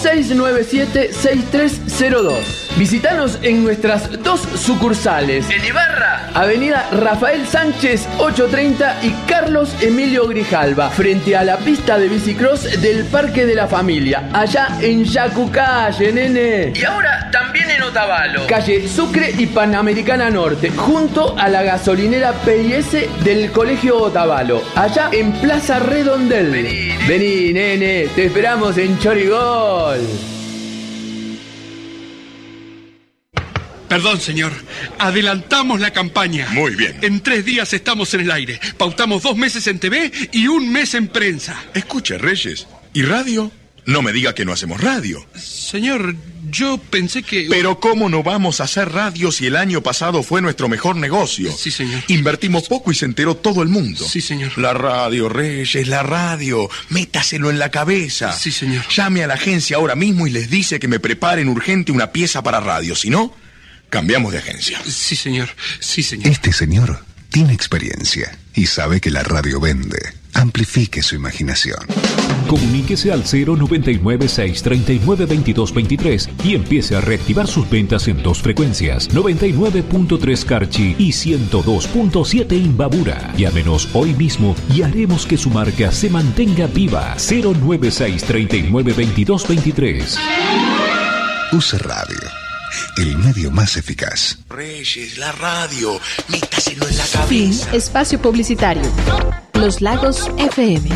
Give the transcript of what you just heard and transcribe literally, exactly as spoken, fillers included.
seis nueve siete, seis tres cero dos. Visítanos en nuestras dos sucursales. En Ibarra, Avenida Rafael Sánchez ochocientos treinta y Carlos Emilio Grijalva, frente a la pista de bicicross del Parque de la Familia, allá en Yacucalle, nene. Y ahora también en Otavalo, calle Sucre y Panamericana Norte, junto a la gasolinera P I S del Colegio Otavalo, allá en Plaza Redondel. Vení, nene. Vení, nene, te esperamos en Chorigol. Perdón, señor. Adelantamos la campaña. Muy bien. En tres días estamos en el aire. Pautamos dos meses en T V y un mes en prensa. Escuche, Reyes. ¿Y radio? No me diga que no hacemos radio. Señor, yo pensé que... Pero ¿cómo no vamos a hacer radio si el año pasado fue nuestro mejor negocio? Sí, señor. Invertimos poco y se enteró todo el mundo. Sí, señor. La radio, Reyes, la radio. Métaselo en la cabeza. Sí, señor. Llame a la agencia ahora mismo y les dice que me preparen urgente una pieza para radio. Si no, cambiamos de agencia. Sí, señor. Sí, señor. Este señor tiene experiencia y sabe que la radio vende. Amplifique su imaginación. Comuníquese al cero noventa y nueve, seiscientos treinta y nueve, veintidós veintitrés y empiece a reactivar sus ventas en dos frecuencias, noventa y nueve punto tres Carchi y ciento dos punto siete Imbabura. Llámenos hoy mismo y haremos que su marca se mantenga viva. cero nueve seis, treinta y nueve, veintidós veintitrés. Use radio, el medio más eficaz. Reyes, la radio. Métaselo en la cabeza. Fin. Espacio publicitario. Los Lagos F M.